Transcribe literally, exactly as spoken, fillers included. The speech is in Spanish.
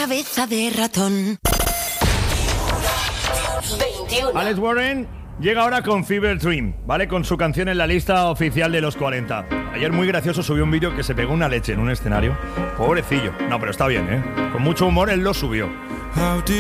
cabeza de ratón. veintiuno. Alex Warren llega ahora con Fever Dream, ¿vale? Con su canción en la lista oficial de los cuarenta. Ayer muy gracioso subió un vídeo que se pegó una leche en un escenario. Pobrecillo. No, pero está bien, ¿eh? Con mucho humor él lo subió.